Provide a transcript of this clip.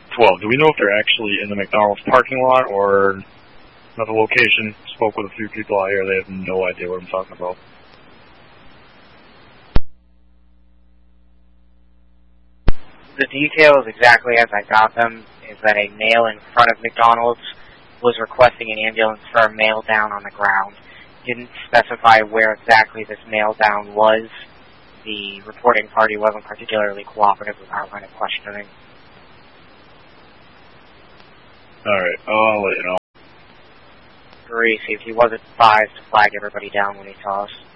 12. Do we know if they're actually in the McDonald's parking lot or another location? Spoke with a few people out here. They have no idea what I'm talking about. The details, exactly as I got them, is that a male in front of McDonald's was requesting an ambulance for a male down on the ground. Didn't specify where exactly this male down was. The reporting party wasn't particularly cooperative with our line of questioning. Alright, I'll let you know. Safety was advised to flag everybody down when he saw us.